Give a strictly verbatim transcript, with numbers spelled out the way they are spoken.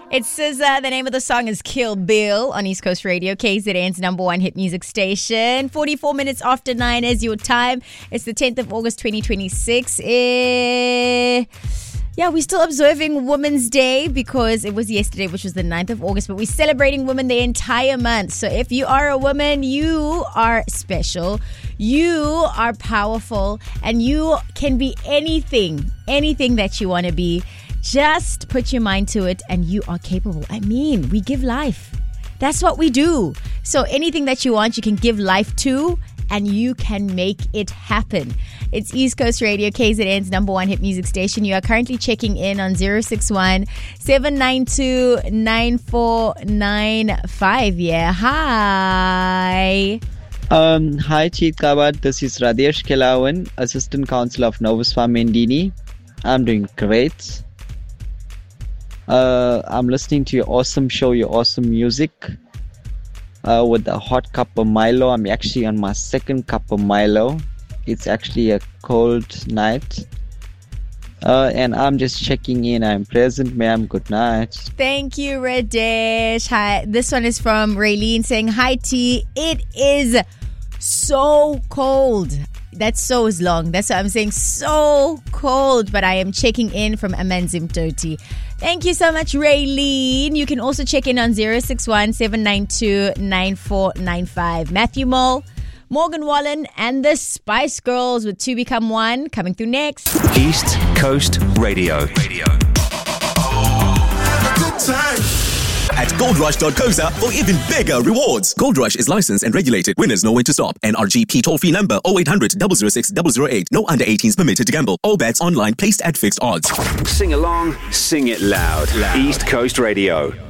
It's S Z A. The name of the song is Kill Bill on East Coast Radio, K Z N's number one hit music station. forty-four minutes after nine is your time. It's the tenth of August, twenty twenty-six. Eh... Yeah, we're still observing Women's Day because it was yesterday, which was the ninth of August, but we're celebrating women the entire month. So if you are a woman, you are special, you are powerful, and you can be anything, anything that you want to be. Just put your mind to it and you are capable. I mean, we give life. That's what we do. So anything that you want, you can give life to, and you can make it happen. It's East Coast Radio, K Z N's number one hit music station. You are currently checking in on zero six one, seven nine two, nine four nine five. Yeah, hi. Um, hi, Chief Kabad. This is Radesh Kelawan, Assistant Counsel of Novus Mendini. I'm doing great. Uh, I'm listening to your awesome show, your awesome music. Uh, with a hot cup of Milo. I'm actually on my second cup of Milo. It's actually a cold night. Uh, and I'm just checking in. I'm present, ma'am. Good night. Thank you, Radesh. Hi. This one is from Raylene saying, hi, T. It is so cold. That so is long. That's what I'm saying. So cold. But I am checking in from Amanzim Toti. Thank you so much, Raylene. You can also check in on zero six one, seven nine two, nine four nine five. Matthew Mole, Morgan Wallen, and the Spice Girls with Two Become One coming through next. East Coast Radio. Radio. Good time. At gold rush dot co za for even bigger rewards. Gold Rush is licensed and regulated. Winners know when to stop. N R G P toll-free number oh eight hundred, double oh six, double oh eight. No under eighteens permitted to gamble. All bets online placed at fixed odds. Sing along, sing it loud. loud. East Coast Radio.